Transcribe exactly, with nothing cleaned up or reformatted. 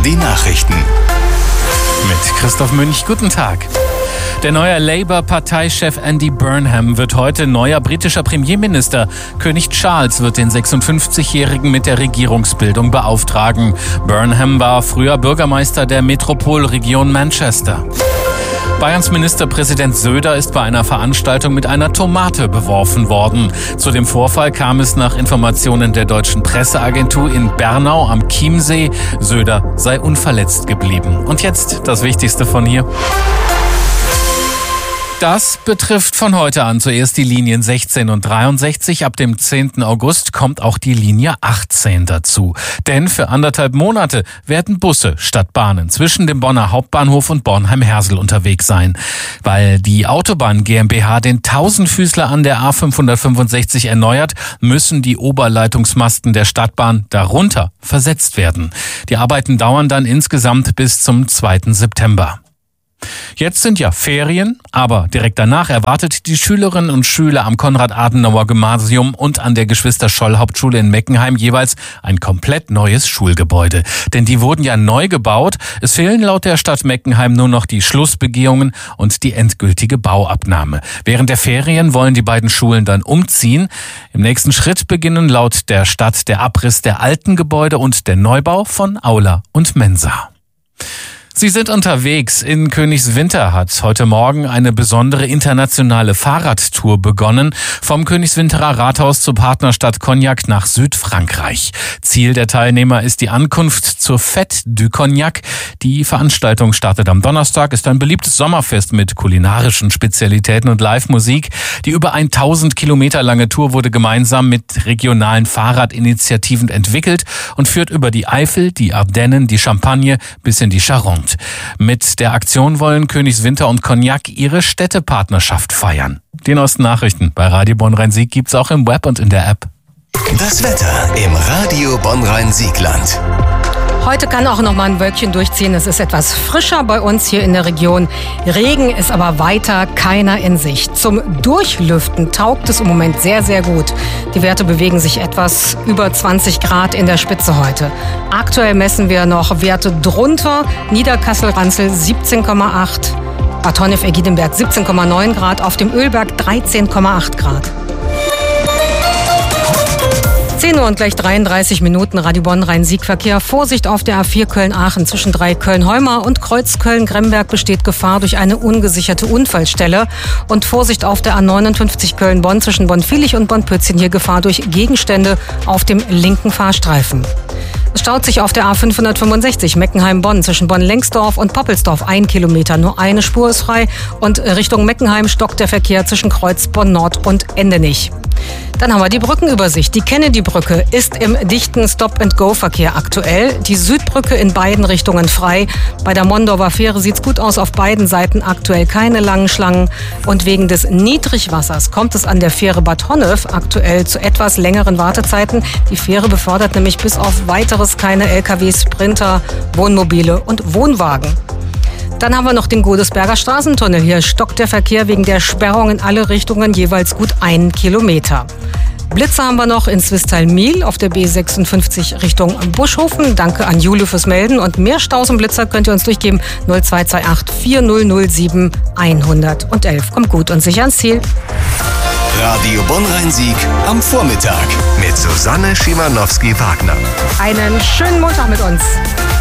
Die Nachrichten. Mit Christoph Münch, guten Tag. Der neue Labour-Parteichef Andy Burnham wird heute neuer britischer Premierminister. König Charles wird den sechsundfünfzigjährigen mit der Regierungsbildung beauftragen. Burnham war früher Bürgermeister der Metropolregion Manchester. Bayerns Ministerpräsident Söder ist bei einer Veranstaltung mit einer Tomate beworfen worden. Zu dem Vorfall kam es nach Informationen der deutschen Presseagentur in Bernau am Chiemsee. Söder sei unverletzt geblieben. Und jetzt das Wichtigste von hier. Das betrifft von heute an zuerst die Linien sechzehn und dreiundsechzig. Ab dem zehnten August kommt auch die Linie achtzehn dazu. Denn für anderthalb Monate werden Busse statt Bahnen zwischen dem Bonner Hauptbahnhof und Bornheim-Hersel unterwegs sein. Weil die Autobahn GmbH den Tausendfüßler an der A fünfhundertfünfundsechzig erneuert, müssen die Oberleitungsmasten der Stadtbahn darunter versetzt werden. Die Arbeiten dauern dann insgesamt bis zum zweiten September. Jetzt sind ja Ferien, aber direkt danach erwartet die Schülerinnen und Schüler am Konrad-Adenauer-Gymnasium und an der Geschwister-Scholl-Hauptschule in Meckenheim jeweils ein komplett neues Schulgebäude. Denn die wurden ja neu gebaut. Es fehlen laut der Stadt Meckenheim nur noch die Schlussbegehungen und die endgültige Bauabnahme. Während der Ferien wollen die beiden Schulen dann umziehen. Im nächsten Schritt beginnen laut der Stadt der Abriss der alten Gebäude und der Neubau von Aula und Mensa. Sie sind unterwegs. In Königswinter hat heute Morgen eine besondere internationale Fahrradtour begonnen. Vom Königswinterer Rathaus zur Partnerstadt Cognac nach Südfrankreich. Ziel der Teilnehmer ist die Ankunft zur Fête du Cognac. Die Veranstaltung startet am Donnerstag, ist ein beliebtes Sommerfest mit kulinarischen Spezialitäten und Live-Musik. Die über tausend Kilometer lange Tour wurde gemeinsam mit regionalen Fahrradinitiativen entwickelt und führt über die Eifel, die Ardennen, die Champagne bis in die Charente. Mit der Aktion wollen Königswinter und Cognac ihre Städtepartnerschaft feiern. Die neuesten Nachrichten bei Radio Bonn-Rhein-Sieg gibt's auch im Web und in der App. Das Wetter im Radio Bonn-Rhein-Siegland. Heute kann auch noch mal ein Wölkchen durchziehen. Es ist etwas frischer bei uns hier in der Region. Regen ist aber weiter keiner in Sicht. Zum Durchlüften taugt es im Moment sehr, sehr gut. Die Werte bewegen sich etwas über zwanzig Grad in der Spitze heute. Aktuell messen wir noch Werte drunter. Niederkassel-Ranzel siebzehn Komma acht, Bad Honnef-Egidemberg siebzehn Komma neun Grad, auf dem Ölberg dreizehn Komma acht Grad. zehn Uhr und gleich dreiunddreißig Minuten, Radio Bonn-Rhein-Sieg-Verkehr. Vorsicht auf der A vier Köln-Aachen zwischen drei Köln-Heumar und Kreuz Köln-Gremberg besteht Gefahr durch eine ungesicherte Unfallstelle. Und Vorsicht auf der A neunundfünfzig Köln-Bonn zwischen Bonn-Viehlich und Bonn-Pützchen, hier Gefahr durch Gegenstände auf dem linken Fahrstreifen. Es staut sich auf der A fünfhundertfünfundsechzig Meckenheim-Bonn zwischen Bonn-Lengsdorf und Poppelsdorf ein Kilometer. Nur eine Spur ist frei und Richtung Meckenheim stockt der Verkehr zwischen Kreuz Bonn-Nord und Endenich. Dann haben wir die Brückenübersicht. Die Kennedy-Brücke ist im dichten Stop-and-Go-Verkehr aktuell. Die Südbrücke in beiden Richtungen frei. Bei der Mondorfer Fähre sieht's gut aus. Auf beiden Seiten aktuell keine langen Schlangen. Und wegen des Niedrigwassers kommt es an der Fähre Bad Honnef aktuell zu etwas längeren Wartezeiten. Die Fähre befördert nämlich bis auf weiteres keine L K Ws, Sprinter, Wohnmobile und Wohnwagen. Dann haben wir noch den Godesberger Straßentunnel. Hier stockt der Verkehr wegen der Sperrung in alle Richtungen jeweils gut einen Kilometer. Blitze haben wir noch in Swisttal-Miel auf der B sechsundfünfzig Richtung Buschhofen. Danke an Jule fürs Melden. Und mehr Staus und Blitzer könnt ihr uns durchgeben. null zwei zwei acht vier null null sieben eins null eins. Kommt gut und sicher ans Ziel. Radio Bonn-Rhein-Sieg am Vormittag mit Susanne Schimanowski-Wagner. Einen schönen Montag mit uns.